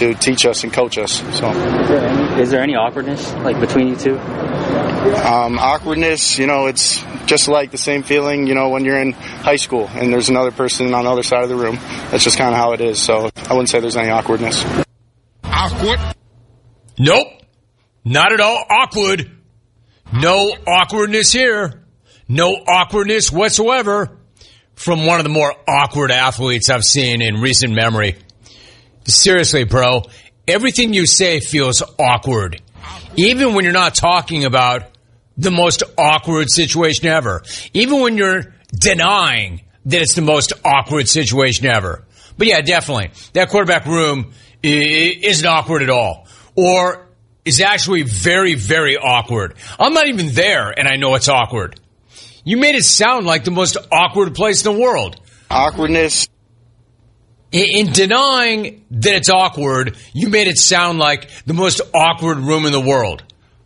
to teach us and coach us. So, is there any awkwardness like between you two? Awkwardness, it's just like the same feeling, when you're in high school and there's another person on the other side of the room. That's just kind of how it is. So I wouldn't say there's any awkwardness. Awkward? Nope. Not at all awkward. No awkwardness here. No awkwardness whatsoever from one of the more awkward athletes I've seen in recent memory. Seriously, bro, everything you say feels awkward. Even when you're not talking about the most awkward situation ever. Even when you're denying that it's the most awkward situation ever. But yeah, definitely. That quarterback room isn't awkward at all. Or is actually very, very awkward. I'm not even there and I know it's awkward. You made it sound like the most awkward place in the world. Awkwardness. In denying that it's awkward, you made it sound like the most awkward room in the world.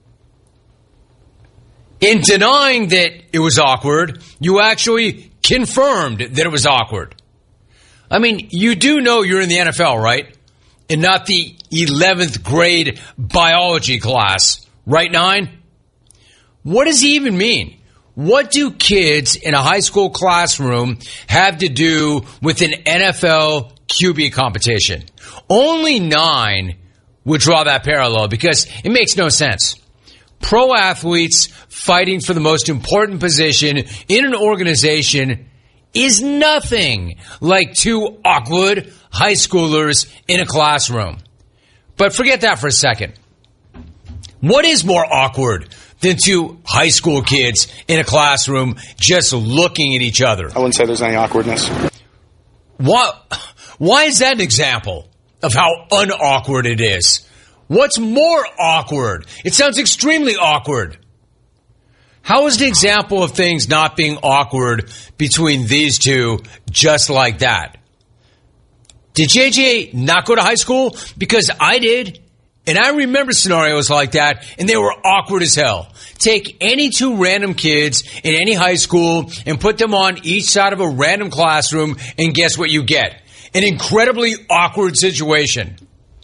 In denying that it was awkward, you actually confirmed that it was awkward. I mean, you do know you're in the NFL, right? And not the 11th grade biology class, right, Nine? What does he even mean? What do kids in a high school classroom have to do with an NFL QB competition? Only Nine would draw that parallel because it makes no sense. Pro athletes fighting for the most important position in an organization is nothing like two awkward high schoolers in a classroom. But forget that for a second. What is more awkward than two high school kids in a classroom just looking at each other? I wouldn't say there's any awkwardness. Why is that an example of how unawkward it is? What's more awkward? It sounds extremely awkward. How is the example of things not being awkward between these two just like that? Did JJ not go to high school? Because I did. And I remember scenarios like that, and they were awkward as hell. Take any two random kids in any high school and put them on each side of a random classroom, and guess what you get? An incredibly awkward situation.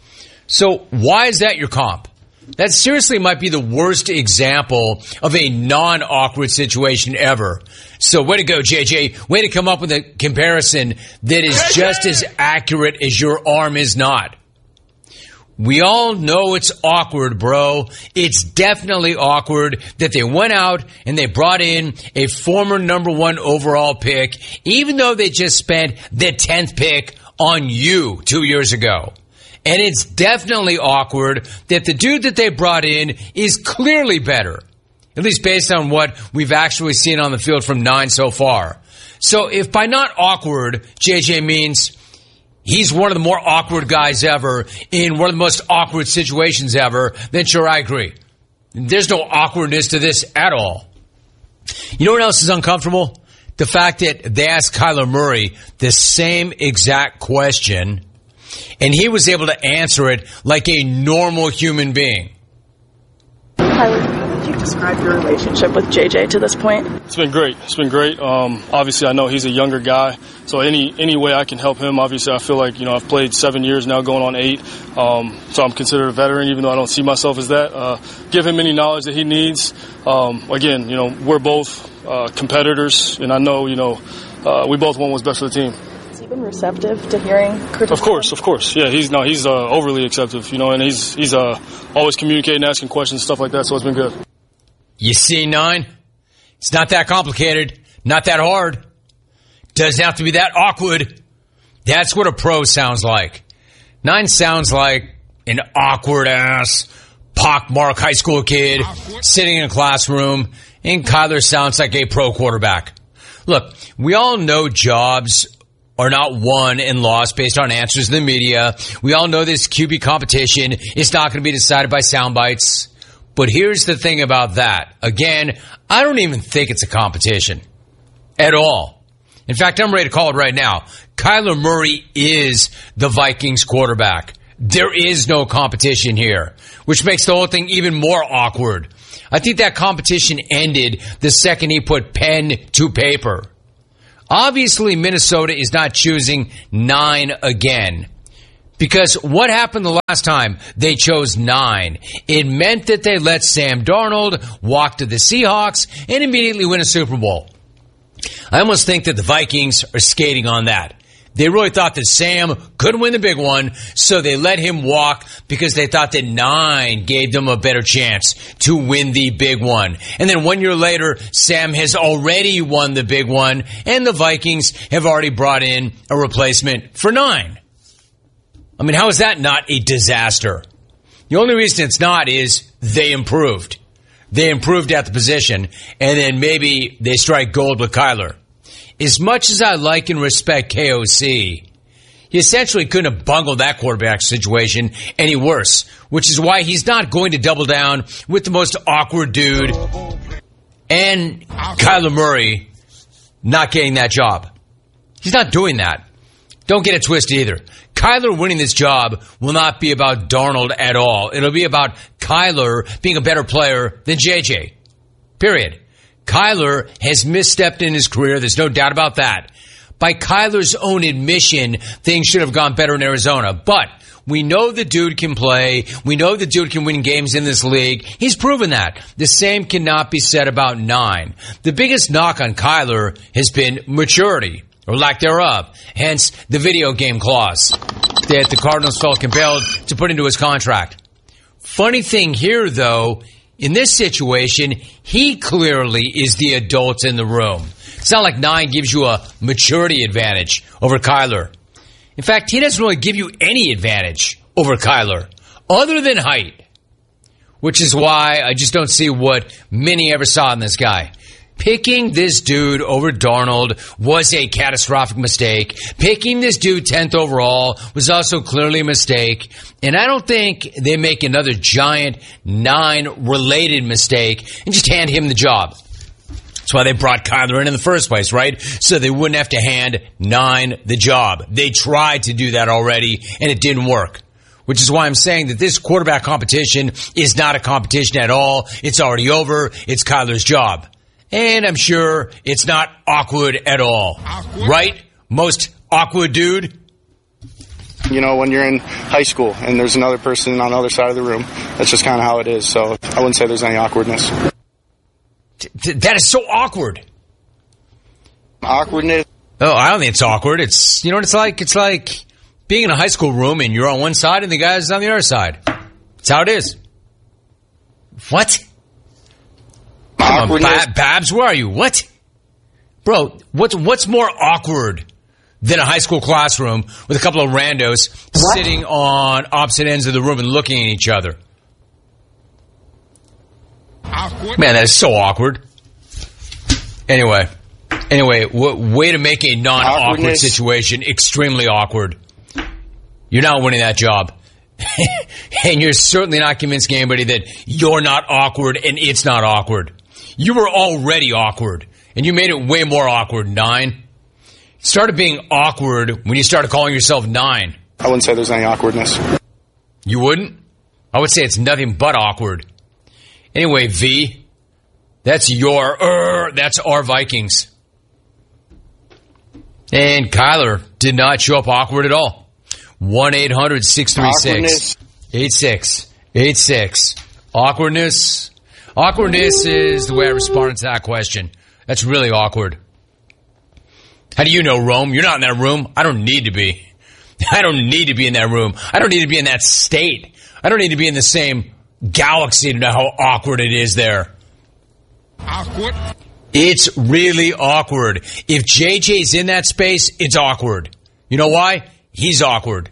So why is that your comp? That seriously might be the worst example of a non-awkward situation ever. So way to go, JJ. Way to come up with a comparison that is just as accurate as your arm is not. We all know it's awkward, bro. It's definitely awkward that they went out and they brought in a former number 1 overall pick, even though they just spent the 10th pick on you 2 years ago. And it's definitely awkward that the dude that they brought in is clearly better, at least based on what we've actually seen on the field from Nine so far. So if by not awkward, JJ means he's one of the more awkward guys ever in one of the most awkward situations ever, then sure, I agree. There's no awkwardness to this at all. You know what else is uncomfortable? The fact that they asked Kyler Murray the same exact question, and he was able to answer it like a normal human being. Kyler, how would you describe your relationship with JJ to this point? It's been great. It's been great. Obviously, I know he's a younger guy, so any way I can help him, obviously, I feel like, I've played 7 years now, going on 8, so I'm considered a veteran, even though I don't see myself as that. Give him any knowledge that he needs. Again, we're both competitors, and I know, we both want what's best for the team. Been receptive to hearing criticism? Of course. Yeah, he's overly acceptive, and he's always communicating, asking questions, stuff like that, so it's been good. You see, Nine? It's not that complicated, not that hard. Doesn't have to be that awkward. That's what a pro sounds like. Nine sounds like an awkward-ass, pockmarked high school kid sitting in a classroom, and Kyler sounds like a pro quarterback. Look, we all know jobs are not won and lost based on answers in the media. We all know this QB competition is not going to be decided by sound bites. But here's the thing about that. Again, I don't even think it's a competition at all. In fact, I'm ready to call it right now. Kyler Murray is the Vikings quarterback. There is no competition here, which makes the whole thing even more awkward. I think that competition ended the second he put pen to paper. Obviously, Minnesota is not choosing Nine again Because what happened the last time they chose 9? It meant that they let Sam Darnold walk to the Seahawks and immediately win a Super Bowl. I almost think that the Vikings are skating on that. They really thought that Sam couldn't win the big one, so they let him walk because they thought that 9 gave them a better chance to win the big one. And then 1 year later, Sam has already won the big one, and the Vikings have already brought in a replacement for 9. I mean, how is that not a disaster? The only reason it's not is they improved. They improved at the position, and then maybe they strike gold with Kyler. As much as I like and respect KOC, he essentially couldn't have bungled that quarterback situation any worse, which is why he's not going to double down with the most awkward dude and Kyler Murray not getting that job. He's not doing that. Don't get it twisted either. Kyler winning this job will not be about Darnold at all. It'll be about Kyler being a better player than JJ. Period. Kyler has misstepped in his career. There's no doubt about that. By Kyler's own admission, things should have gone better in Arizona. But we know the dude can play. We know the dude can win games in this league. He's proven that. The same cannot be said about 9. The biggest knock on Kyler has been maturity, or lack thereof. Hence, the video game clause that the Cardinals felt compelled to put into his contract. Funny thing here, though, in this situation, he clearly is the adult in the room. It's not like 9 gives you a maturity advantage over Kyler. In fact, he doesn't really give you any advantage over Kyler, other than height, which is why I just don't see what many ever saw in this guy. Picking this dude over Darnold was a catastrophic mistake. Picking this dude 10th overall was also clearly a mistake. And I don't think they make another giant 9-related mistake and just hand him the job. That's why they brought Kyler in the first place, right? So they wouldn't have to hand 9 the job. They tried to do that already, and it didn't work. Which is why I'm saying that this quarterback competition is not a competition at all. It's already over. It's Kyler's job. And I'm sure it's not awkward at all. Awkward. Right? Most awkward dude? You know, when you're in high school and there's another person on the other side of the room, that's just kind of how it is. So I wouldn't say there's any awkwardness. That is so awkward. Awkwardness? Oh, I don't think it's awkward. It's, you know what it's like? It's like being in a high school room and you're on one side and the guy's on the other side. That's how it is. What? Babs, where are you? What? Bro, what's more awkward than a high school classroom with a couple of randos sitting on opposite ends of the room and looking at each other? Awkward. Man, that is so awkward. Anyway, way to make a non-awkward situation extremely awkward. You're not winning that job. And you're certainly not convincing anybody that you're not awkward and it's not awkward. You were already awkward, and you made it way more awkward, 9. You started being awkward when you started calling yourself 9. I wouldn't say there's any awkwardness. You wouldn't? I would say it's nothing but awkward. Anyway, V, that's our Vikings. And Kyler did not show up awkward at all. 1-800-636-8686. Awkwardness. Awkwardness is the way I responded to that question. That's really awkward. How do you know, Rome? You're not in that room. I don't need to be. I don't need to be in that room. I don't need to be in that state. I don't need to be in the same galaxy to know how awkward it is there. Awkward? It's really awkward. If JJ's in that space, it's awkward. You know why? He's awkward.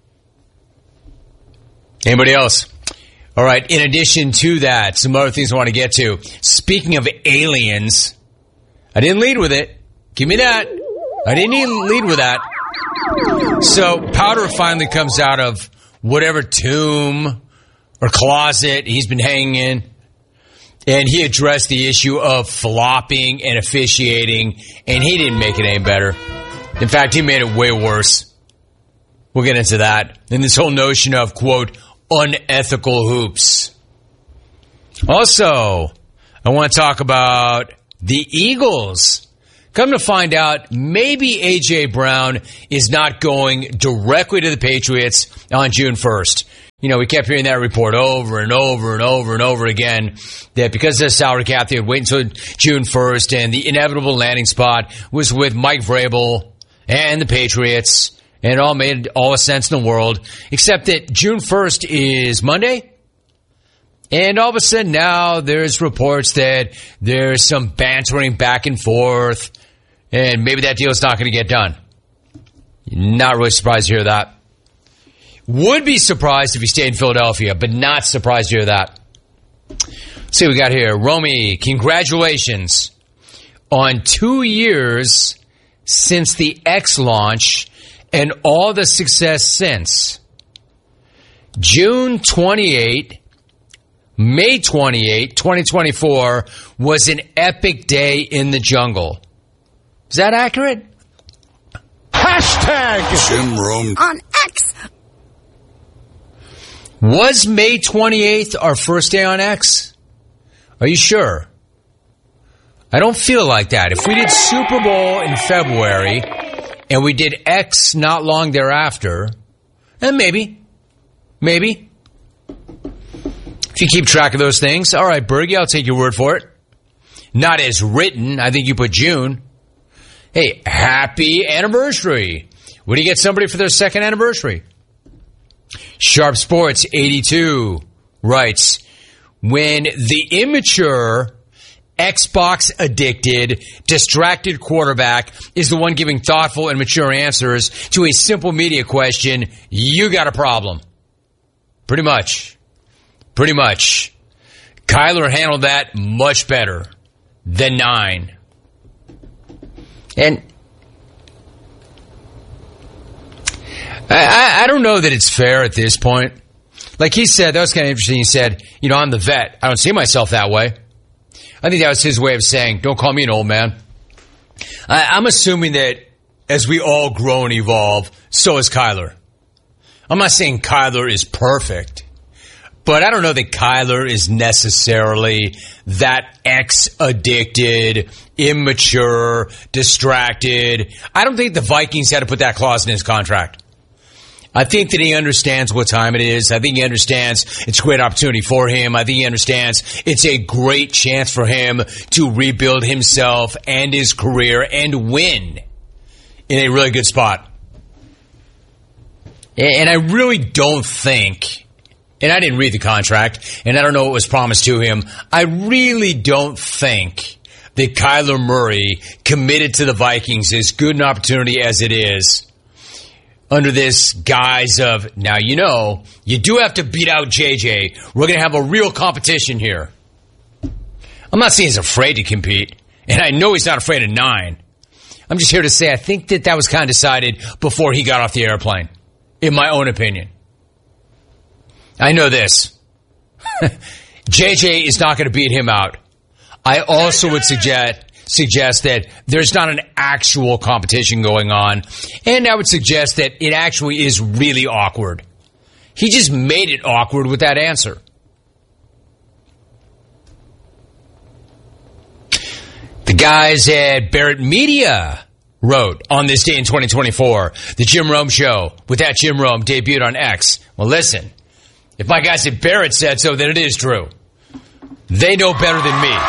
Anybody else? All right, in addition to that, some other things I want to get to. Speaking of aliens, I didn't lead with it. Give me that. I didn't even lead with that. So Powder finally comes out of whatever tomb or closet he's been hanging in, and he addressed the issue of flopping and officiating, and he didn't make it any better. In fact, he made it way worse. We'll get into that. And this whole notion of, quote, unethical hoops. Also, I want to talk about the Eagles Come to find out, maybe A.J. Brown is not going directly to the Patriots on June 1st. We kept hearing that report over and over and over and over again that because of the salary cap, they would wait until June 1st, and the inevitable landing spot was with Mike Vrabel and the Patriots, and it all made all the sense in the world, except that June 1st is Monday, and all of a sudden now there's reports that there's some bantering back and forth, and maybe that deal's not going to get done. Not really surprised to hear that. Would be surprised if he stayed in Philadelphia, but not surprised to hear that. Let's see what we got here. Romy, congratulations on 2 years since the X launch and all the success since. June 28, May 28, 2024 was an epic day in the jungle. Is that accurate? Hashtag Jim Rome on X. Was May 28th our first day on X? Are you sure? I don't feel like that. If we did Super Bowl in February and we did X not long thereafter, then maybe. If you keep track of those things. All right, Bergie, I'll take your word for it. Not as written. I think you put June. Hey, happy anniversary. What do you get somebody for their second anniversary? Sharp Sports 82 writes, when the immature, Xbox addicted, distracted quarterback is the one giving thoughtful and mature answers to a simple media question, you got a problem. Pretty much. Kyler handled that much better than 9. And I don't know that it's fair at this point. Like he said, that was kind of interesting. He said, I'm the vet. I don't see myself that way. I think that was his way of saying, don't call me an old man. I'm assuming that as we all grow and evolve, so is Kyler. I'm not saying Kyler is perfect, but I don't know that Kyler is necessarily that X-addicted, immature, distracted. I don't think the Vikings had to put that clause in his contract. I think that he understands what time it is. I think he understands it's a great opportunity for him. I think he understands it's a great chance for him to rebuild himself and his career and win in a really good spot. And I really don't think, and I didn't read the contract, and I don't know what was promised to him, I really don't think that Kyler Murray committed to the Vikings as good an opportunity as it is under this guise of, now you do have to beat out JJ. We're going to have a real competition here. I'm not saying he's afraid to compete, and I know he's not afraid of 9. I'm just here to say I think that was kind of decided before he got off the airplane, in my own opinion. I know this. JJ is not going to beat him out. I also would suggest that there's not an actual competition going on, and I would suggest that it actually is really awkward. He just made it awkward with that answer. The guys at Barrett Media wrote on this day in 2024, the Jim Rome Show with that Jim Rome debuted on X. Well, listen, if my guys at Barrett said so, then it is true. They know better than me.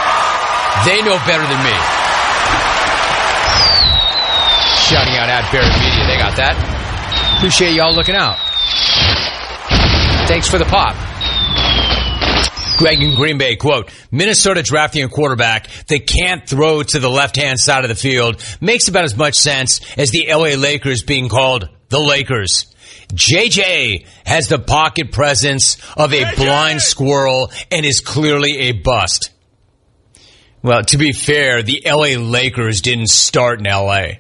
Shouting out at Barrett Media. They got that. Appreciate y'all looking out. Thanks for the pop. Greg in Green Bay, quote, Minnesota drafting a quarterback that can't throw to the left-hand side of the field makes about as much sense as the LA Lakers being called the Lakers. JJ has the pocket presence of a blind squirrel and is clearly a bust. Well, to be fair, the LA Lakers didn't start in LA.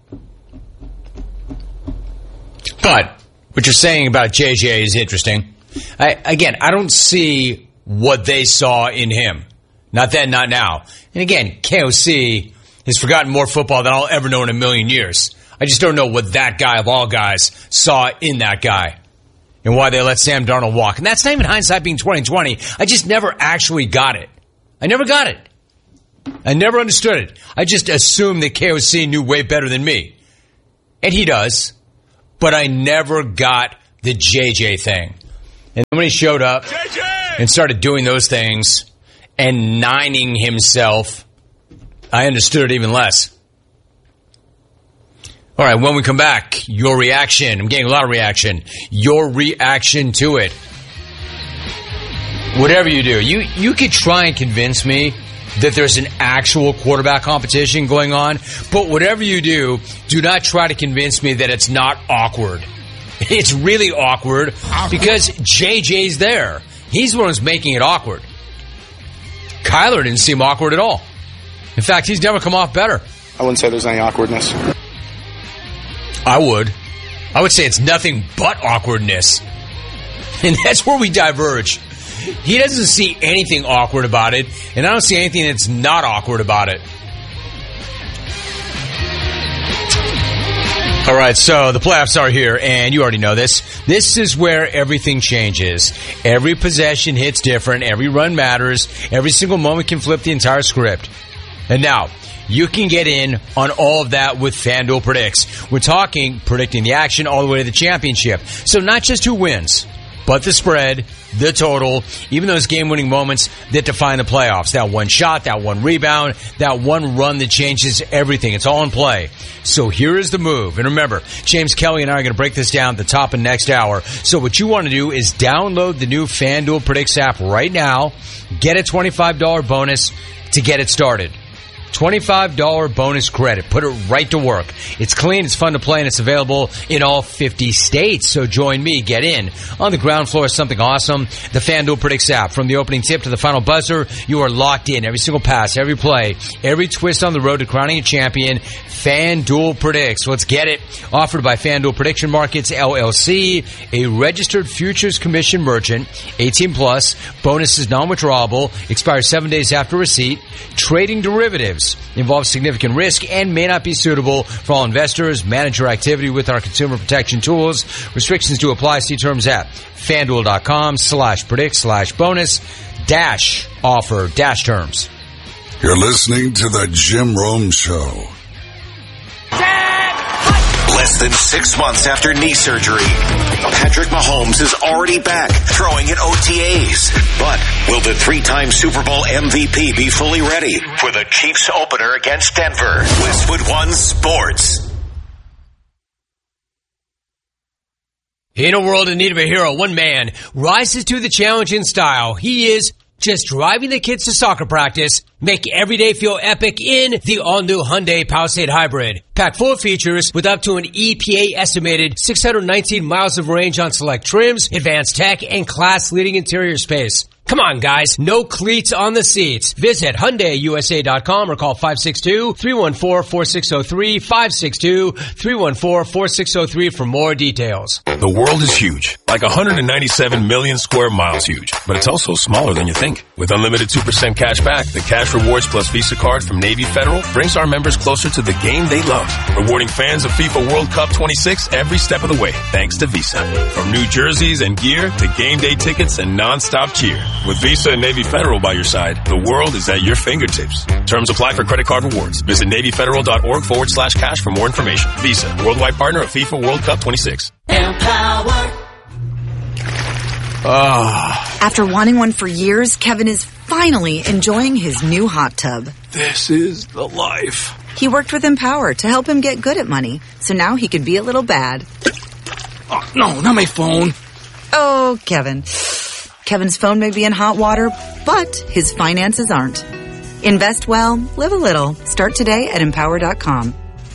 But what you're saying about JJ is interesting. I don't see what they saw in him. Not then, not now. And again, KOC has forgotten more football than I'll ever know in a million years. I just don't know what that guy of all guys saw in that guy and why they let Sam Darnold walk. And that's not even hindsight being 20/20. I just never actually got it. I never got it. I never understood it. I just assumed that KOC knew way better than me. And he does. But I never got the JJ thing. And then when he showed up and started doing those things and nining himself, I understood it even less. All right, when we come back, your reaction. I'm getting a lot of reaction. Your reaction to it. Whatever you do, you could try and convince me that there's an actual quarterback competition going on, but whatever you do, do not try to convince me that it's not awkward. It's really awkward because JJ's there. He's the one who's making it awkward. Kyler didn't seem awkward at all. In fact, he's never come off better. I wouldn't say there's any awkwardness. I would say it's nothing but awkwardness. And that's where we diverge. He doesn't see anything awkward about it, and I don't see anything that's not awkward about it. All right, so the playoffs are here, and you already know this. This is where everything changes. Every possession hits different. Every run matters. Every single moment can flip the entire script. And now, you can get in on all of that with FanDuel Predicts. We're talking predicting the action all the way to the championship. So not just who wins, but the spread, the total, even those game-winning moments that define the playoffs. That one shot, that one rebound, that one run that changes everything. It's all in play. So here is the move. And remember, James Kelly and I are going to break this down at the top of next hour. So what you want to do is download the new FanDuel Predicts app right now. Get a $25 bonus to get it started. $25 bonus credit. Put it right to work. It's clean, it's fun to play, and it's available in all 50 states. So join me. Get in. On the ground floor is something awesome. The FanDuel Predicts app. From the opening tip to the final buzzer, you are locked in. Every single pass, every play, every twist on the road to crowning a champion. FanDuel Predicts. Let's get it. Offered by FanDuel Prediction Markets, LLC, a registered futures commission merchant. 18 plus. Bonus is non-withdrawable. Expires 7 days after receipt. Trading derivatives involves significant risk and may not be suitable for all investors. Manage your activity with our consumer protection tools. Restrictions do apply. See terms at FanDuel.com/predict/bonus-offer-terms. You're listening to the Jim Rome Show. Less than 6 months after knee surgery, Patrick Mahomes is already back throwing at OTAs. But will the three-time Super Bowl MVP be fully ready for the Chiefs opener against Denver? Westwood One Sports. In a world in need of a hero, one man rises to the challenge in style. He is just driving the kids to soccer practice. Make every day feel epic in the all-new Hyundai Palisade Hybrid. Packed full of features with up to an EPA-estimated 619 miles of range on select trims, advanced tech, and class-leading interior space. Come on, guys. No cleats on the seats. Visit HyundaiUSA.com or call 562-314-4603, 562-314-4603 for more details. The world is huge, like 197 million square miles huge, but it's also smaller than you think. With unlimited 2% cash back, the Cash Rewards Plus Visa card from Navy Federal brings our members closer to the game they love, rewarding fans of FIFA World Cup 26 every step of the way, thanks to Visa. From new jerseys and gear to game day tickets and non-stop cheer. With Visa and Navy Federal by your side, the world is at your fingertips. Terms apply for credit card rewards. Visit NavyFederal.org/cash for more information. Visa, worldwide partner of FIFA World Cup 26. Empower. After wanting one for years, Kevin is finally enjoying his new hot tub. This is the life. He worked with Empower to help him get good at money, so now he could be a little bad. Oh, no, not my phone. Oh, Kevin. Kevin's phone may be in hot water, but his finances aren't. Invest well, live a little. Start today at Empower.com.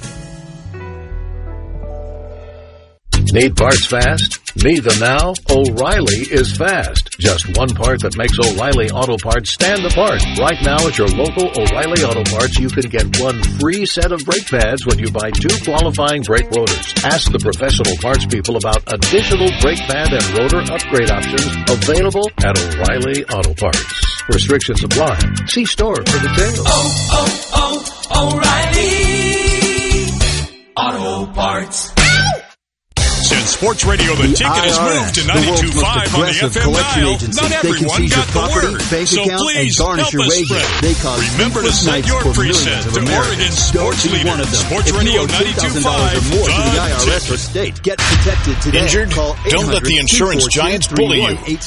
Need parts fast? Need them now? O'Reilly is fast. Just one part that makes O'Reilly Auto Parts stand apart. Right now at your local O'Reilly Auto Parts, you can get one free set of brake pads when you buy 2 qualifying brake rotors. Ask the professional parts people about additional brake pad and rotor upgrade options available at O'Reilly Auto Parts. Restrictions apply. See store for details. O'Reilly Auto Parts. Since Sports Radio The Ticket has moved to 92.5 on the FM dial. Not everyone got the word, so please help us spread. Remember to send your preset to Oregon Sports Leader. Sports Radio 92.5. Get protected today. Injured? Don't let the insurance giants bully you.